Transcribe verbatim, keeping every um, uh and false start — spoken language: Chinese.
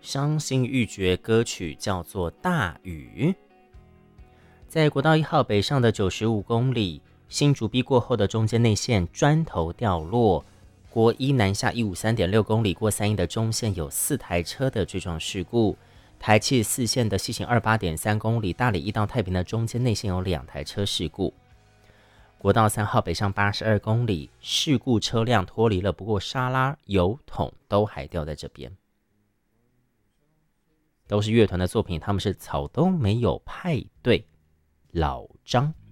伤心欲绝歌曲叫做《大雨》。在国道一号北上的九十五公里，新竹逼过后的中间内线砖头掉落，国一南下一五三点六公里过三义的中线有四台车的追撞事故。台七四线的西行二八点三公里，大里一到太平的中间内线有两台车事故。国道三号北上八十二公里，事故车辆脱离了，不过沙拉、油桶都还掉在这边。都是乐团的作品，他们是草东没有派对。老张。